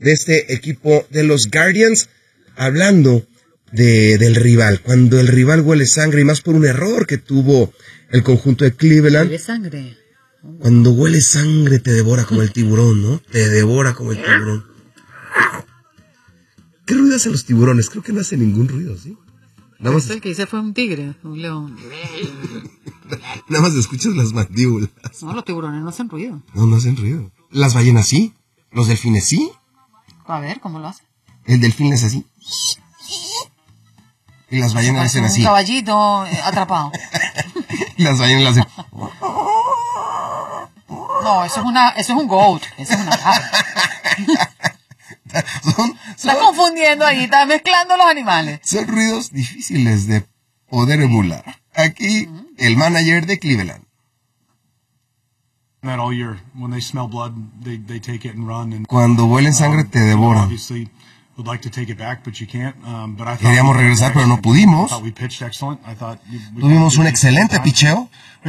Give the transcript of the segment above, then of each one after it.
de este equipo de los Guardians, hablando del rival. Cuando el rival huele sangre, y más por un error que tuvo el conjunto de Cleveland. ¿Huele sangre? Cuando huele sangre te devora como el tiburón, ¿no? Te devora como el tiburón. ¿Qué ruido hacen los tiburones? Creo que no hace ningún ruido, ¿sí? Nada más... El que hice fue un tigre, un león. Nada más escuchas las mandíbulas. No, los tiburones no hacen ruido. No hacen ruido. ¿Las ballenas sí? ¿Los delfines sí? A ver, ¿cómo lo hacen? El delfín es así. Y las ballenas hacen así. Un caballito atrapado. Y las ballenas lo hacen. No, eso es un goat. Eso es una cabra. Estás confundiendo ahí, estás mezclando los animales. Son ruidos difíciles de poder emular. Aquí, el manager de Cleveland. Cuando huelen sangre te devoran. Queríamos regresar, pero no pudimos. Tuvimos un excelente picheo.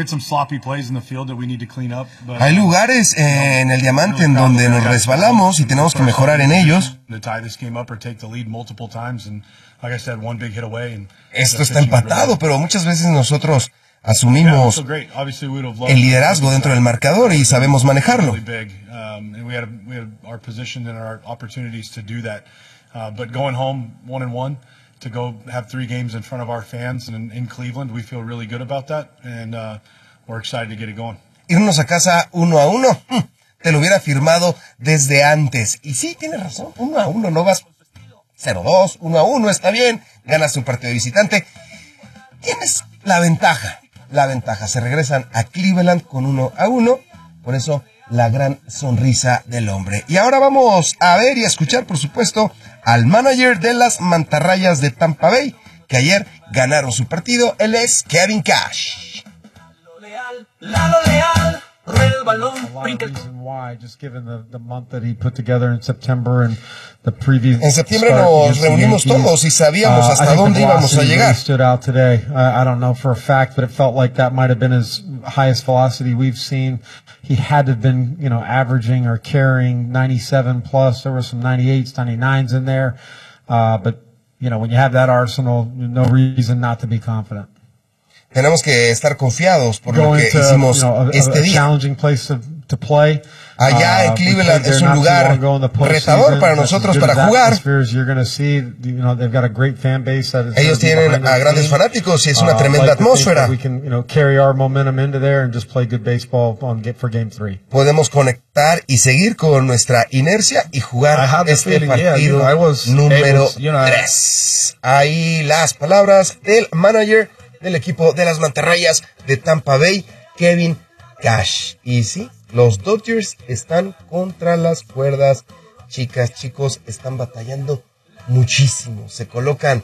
Hay lugares en el diamante en donde nos resbalamos y tenemos que mejorar en ellos. Esto está empatado, pero muchas veces nosotros asumimos el liderazgo dentro del marcador y sabemos manejarlo. But going home 1-1 to go have 3 games in front of our fans in Cleveland, we feel really good about that, and we're excited to get it going. Irnos a casa 1-1, te lo hubiera firmado desde antes. Y sí, tienes razón, 1-1, no vas 0-2, 1-1, está bien, ganas un partido de visitante. Tienes la ventaja, se regresan a Cleveland con 1-1, por eso la gran sonrisa del hombre. Y ahora vamos a ver y a escuchar, por supuesto, al manager de las Mantarrayas de Tampa Bay, que ayer ganaron su partido. Él es Kevin Cash. Lalo Leal, rueda el balón, brinca. En septiembre nos reunimos todos y sabíamos hasta dónde íbamos a llegar. I don't know for a fact, but it felt like that might have been his highest velocity we've seen. He had to have been, averaging or carrying 97 plus. There were some 98s, 99s in there. But, when you have that arsenal, no reason not to be confident. Tenemos que estar confiados por lo que hicimos este día. Challenging place to play. Allá en Cleveland es un lugar retador para nosotros para jugar. Ellos tienen a grandes fanáticos y es una tremenda atmósfera. Podemos conectar y seguir con nuestra inercia y jugar este partido número 3. Ahí las palabras del manager del equipo de las Mantarrayas de Tampa Bay, Kevin Cash. Y sí, los Dodgers están contra las cuerdas. Chicas, chicos, están batallando muchísimo. Se colocan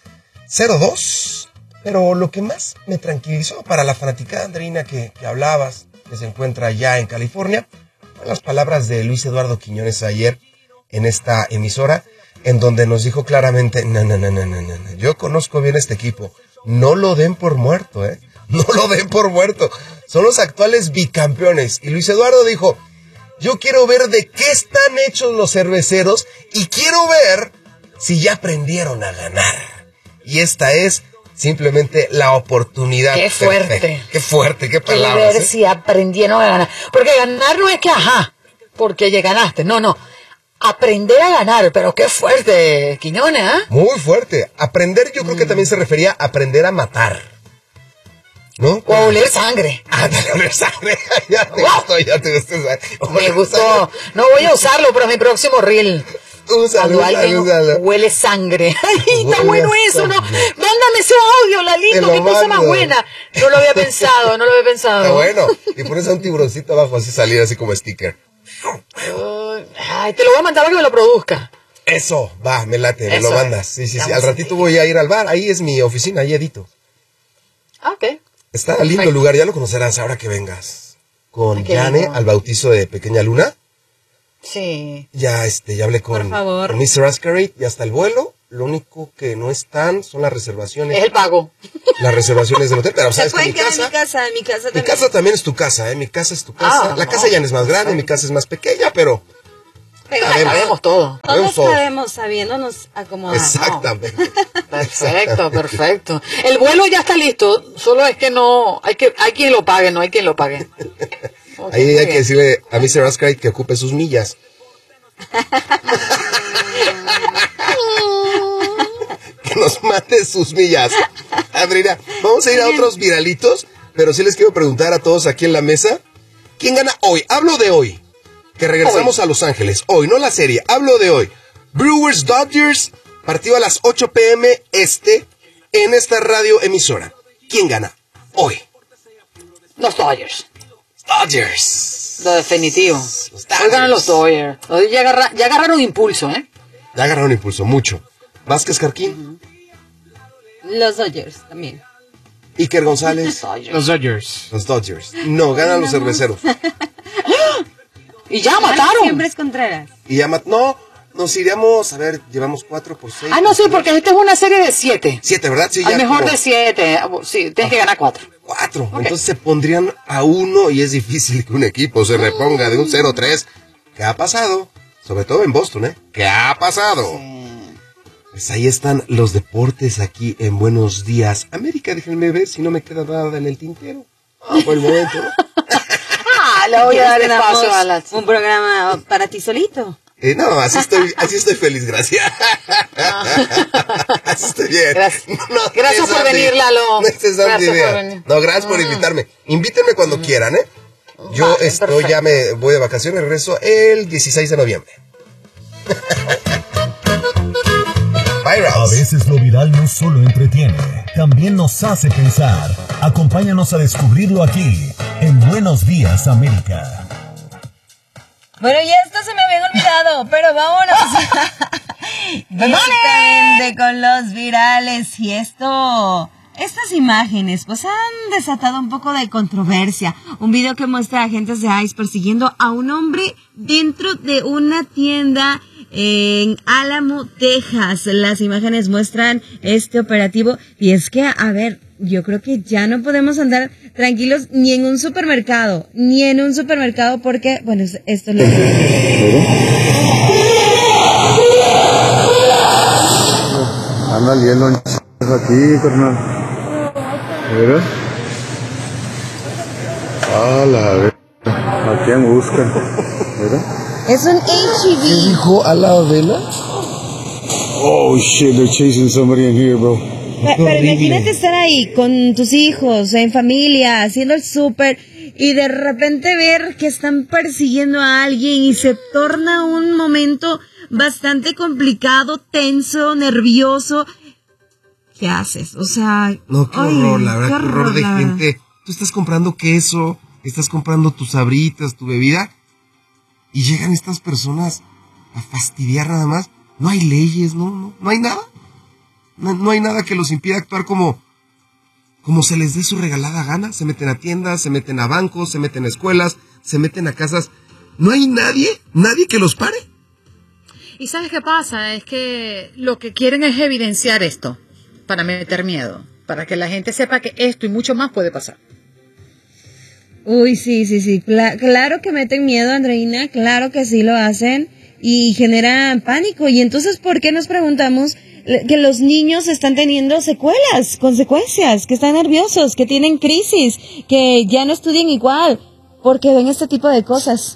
0-2. Pero lo que más me tranquilizó para la fanaticada andreina que hablabas, que se encuentra allá en California, fueron las palabras de Luis Eduardo Quiñones ayer en esta emisora, en donde nos dijo claramente, no, yo conozco bien este equipo. No lo den por muerto, no lo den por muerto. Son los actuales bicampeones. Y Luis Eduardo dijo, yo quiero ver de qué están hechos los cerveceros y quiero ver si ya aprendieron a ganar. Y esta es simplemente la oportunidad. ¡Qué fuerte! Perfecta. ¡Qué fuerte! ¡Qué palabras! Quiero ver si aprendieron a ganar. Porque ganar no es que, porque ya ganaste. No. Aprender a ganar, pero qué fuerte, Quiñones, ¿eh? Muy fuerte. Aprender, yo creo que también se refería a aprender a matar, ¿no? O a oler sangre. A oler sangre. Ya te gustó. Me gustó. No voy a usarlo, pero en mi próximo reel. Úsalo. Huele sangre. Ay, está bueno eso, ¿no? Mándame ese audio, Lalito, qué cosa más buena. No lo había pensado. Está bueno. Y pones a un tiburoncito abajo, así salir, así como sticker. Ay, te lo voy a mandar para que me lo produzca. Eso, va, me late, me lo mandas. Sí. Al ratito voy a ir al bar, ahí es mi oficina, ahí edito. Ok. Está lindo el lugar, ya lo conocerás ahora que vengas. Con Yane al bautizo de Pequeña Luna. Sí. Ya hablé con Mr. Ascarate, ya está el vuelo. Lo único que no están son las reservaciones. Es el pago. Las reservaciones del hotel, pero sabes que en mi casa mi casa también es tu casa, mi casa es tu casa. La casa ya no es más grande, mi casa es más pequeña, pero Sabemos todo. Todos sabemos sabiéndonos acomodar. Exactamente. No. Perfecto. El vuelo ya está listo, solo es que no, hay quien lo pague, no hay quien lo pague. Okay, ahí hay que decirle a Mr. Ascrite que ocupe sus millas. Que nos mande sus millas. Andreina, vamos a ir a otros viralitos, pero sí les quiero preguntar a todos aquí en la mesa, ¿quién gana hoy? Hablo de hoy, que regresamos a Los Ángeles. Hoy, no la serie, hablo de hoy. Brewers Dodgers, partido a las 8 p.m. en esta radio emisora. ¿Quién gana hoy? Los Dodgers. Dodgers. Lo definitivo. Hoy ganan los Dodgers. Ya agarraron impulso, ¿eh? Ya agarraron impulso, mucho. Vázquez Jarquín. Los Dodgers también. Iker González. Los Dodgers. Los Dodgers. No, ganan los cerveceros. Y ya mataron. Siempre es Contreras. Y ya no, nos iríamos, a ver, llevamos 4 por 6. No, sí, porque esta es una serie de 7. 7, ¿verdad? Sí, ya mejor de 7. Sí, tienes que ganar 4. 4. Okay. Entonces se pondrían a 1 y es difícil que un equipo se reponga de un 0-3. ¿Qué ha pasado? Sobre todo en Boston, ¿eh? ¿Qué ha pasado? Sí. Pues ahí están los deportes aquí en Buenos Días América. Déjenme ver si no me queda nada en el tintero. Por el momento. Le voy a dar espacio a la... ¿Un programa para ti solito? No, así estoy feliz, gracias. Así estoy bien. Gracias por venir, Lalo. Gracias por invitarme. Invítenme cuando quieran, ¿eh? Yo ya me voy de vacaciones, regreso el 16 de noviembre. A veces lo viral no solo entretiene, también nos hace pensar. Acompáñanos a descubrirlo aquí, en Buenos Días América. Bueno, y esto se me había olvidado, pero vámonos. Directamente con los virales. Y estas imágenes pues han desatado un poco de controversia. Un video que muestra a agentes de ICE persiguiendo a un hombre dentro de una tienda en Álamo, Texas. Las imágenes muestran este operativo y es que, a ver, yo creo que ya no podemos andar tranquilos ni en un supermercado, porque, bueno, esto es lo que... Anda el hielo aquí, carnal. ¿Verdad? A la vez. ¿A quién busca? ¿Verdad? Es un HEV. ¿Qué dijo a la vela? Oh shit, they're chasing somebody in here, bro. Pero imagínate estar ahí con tus hijos, en familia, haciendo el súper y de repente ver que están persiguiendo a alguien y se torna un momento bastante complicado, tenso, nervioso. ¿Qué haces? O sea... No, qué horror, la verdad, qué horror de gente. Tú estás comprando queso, estás comprando tus sabritas, tu bebida, y llegan estas personas a fastidiar nada más. No hay leyes, no hay nada. No hay nada que los impida actuar como se les dé su regalada gana. Se meten a tiendas, se meten a bancos, se meten a escuelas, se meten a casas. No hay nadie que los pare. ¿Y sabes qué pasa? Es que lo que quieren es evidenciar esto, para meter miedo, para que la gente sepa que esto y mucho más puede pasar. Uy, sí. Claro que meten miedo, Andreina, claro que sí lo hacen y generan pánico. Y entonces, ¿por qué nos preguntamos que los niños están teniendo secuelas, consecuencias, que están nerviosos, que tienen crisis, que ya no estudian igual, porque ven este tipo de cosas?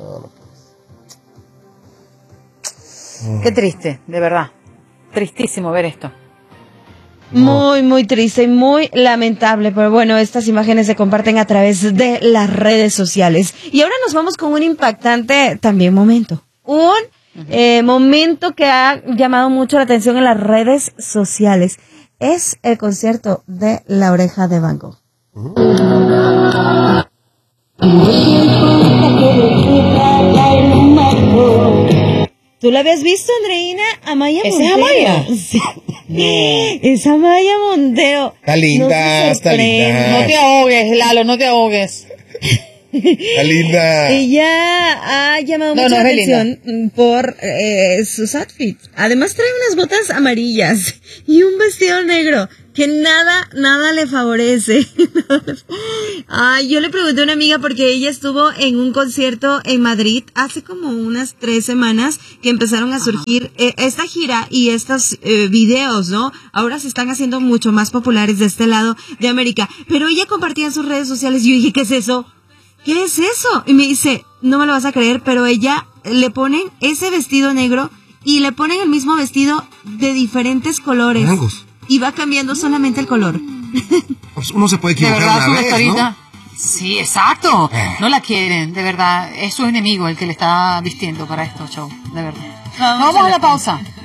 Qué triste, de verdad. Tristísimo ver esto. Muy, muy triste y muy lamentable, pero bueno, estas imágenes se comparten a través de las redes sociales. Y ahora nos vamos con un impactante también momento. Momento que ha llamado mucho la atención en las redes sociales. Es el concierto de La Oreja de Van Gogh. ¿Tú la habías visto, Andreina? Amaya Montero. ¿Esa es Amaya? Sí. No. Es Amaya Montero. Está linda, está linda. No te ahogues, Lalo, no te ahogues. Está linda. Ella ha llamado mucho la atención por sus outfits. Además trae unas botas amarillas y un vestido negro que nada le favorece. Yo le pregunté a una amiga porque ella estuvo en un concierto en Madrid hace como unas 3 semanas que empezaron a surgir esta gira y estos videos, ¿no? Ahora se están haciendo mucho más populares de este lado de América. Pero ella compartía en sus redes sociales y yo dije, ¿qué es eso? ¿Qué es eso? Y me dice, no me lo vas a creer, pero ella le ponen ese vestido negro y le ponen el mismo vestido de diferentes colores. Blancos. Y va cambiando solamente el color. Pues uno se puede equivocar de verdad, una vez, ¿no? Sí, exacto. No la quieren, de verdad. Es su enemigo el que le está vistiendo para estos shows, de verdad. Vamos a la pausa.